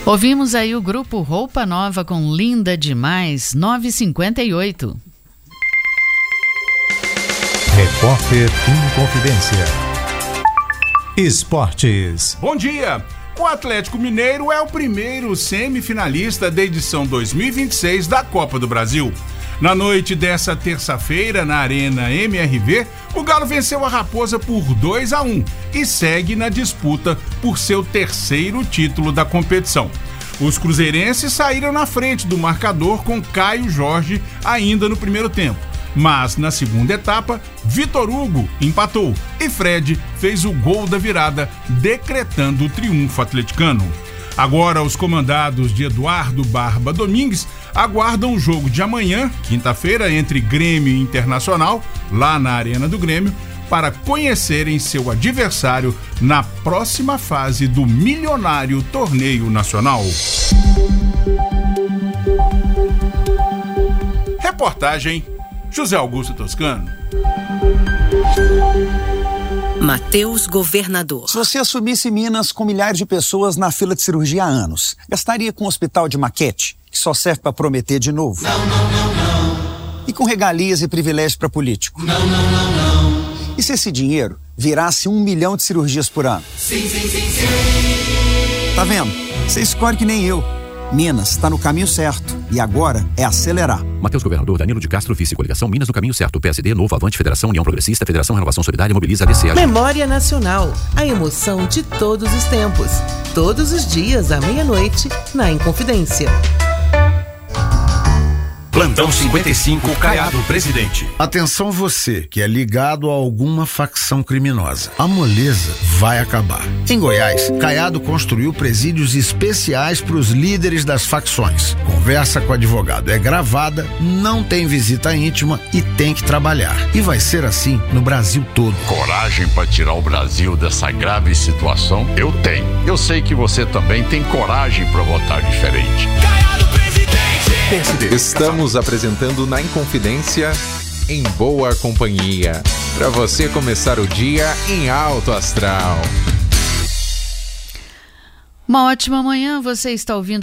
Ouvimos aí o grupo Roupa Nova com Linda Demais, 9h58. Repórter Inconfidência. Esportes. Bom dia! O Atlético Mineiro é o primeiro semifinalista da edição 2026 da Copa do Brasil. Na noite dessa terça-feira, na Arena MRV, o Galo venceu a Raposa por 2-1 e segue na disputa por seu terceiro título da competição. Os cruzeirenses saíram na frente do marcador com Caio Jorge ainda no primeiro tempo. Mas na segunda etapa, Vitor Hugo empatou e Fred fez o gol da virada, decretando o triunfo atleticano. Agora, os comandados de Eduardo Barba Domingues aguardam o jogo de amanhã, quinta-feira, entre Grêmio e Internacional, lá na Arena do Grêmio, para conhecerem seu adversário na próxima fase do milionário torneio nacional. Reportagem José Augusto Toscano. Matheus Governador. Se você assumisse Minas com milhares de pessoas na fila de cirurgia há anos, gastaria com um hospital de maquete, que só serve para prometer de novo? Não. E com regalias e privilégios para político? Não. E se esse dinheiro virasse 1 milhão de cirurgias por ano? Sim. Tá vendo? Você escolhe que nem eu. Minas está no caminho certo e agora é acelerar. Matheus Governador, Danilo de Castro, vice coligação Minas no caminho certo. PSD, Novo, Avante, Federação, União Progressista, Federação Renovação Solidária, Mobiliza, ADC. Memória Nacional, a emoção de todos os tempos. Todos os dias à meia-noite, na Inconfidência. Plantão 55, Caiado Presidente. Atenção você que é ligado a alguma facção criminosa. A moleza vai acabar. Em Goiás, Caiado construiu presídios especiais para os líderes das facções. Conversa com o advogado é gravada, não tem visita íntima e tem que trabalhar. E vai ser assim no Brasil todo. Coragem para tirar o Brasil dessa grave situação? Eu tenho. Eu sei que você também tem coragem para votar diferente. Estamos apresentando na Inconfidência em boa companhia, para você começar o dia em alto astral. Uma ótima manhã, você está ouvindo